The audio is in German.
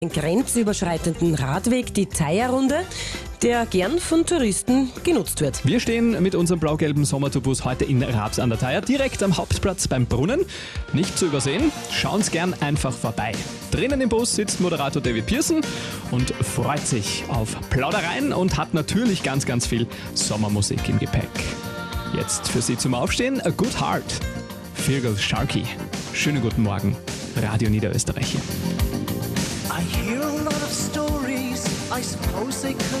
Den grenzüberschreitenden Radweg, die Thaya-Runde, der gern von Touristen genutzt wird. Wir stehen mit unserem blau-gelben Sommertourbus heute in Raps an der Thaya, direkt am Hauptplatz beim Brunnen. Nicht zu übersehen, schauen's gern einfach vorbei. Drinnen im Bus sitzt Moderator David Pearson und freut sich auf Plaudereien und hat natürlich ganz, ganz viel Sommermusik im Gepäck. Jetzt für Sie zum Aufstehen, A Good Heart, Feargal Sharkey. Schönen guten Morgen, Radio Niederösterreich hier. I hear a lot of stories, I suppose they could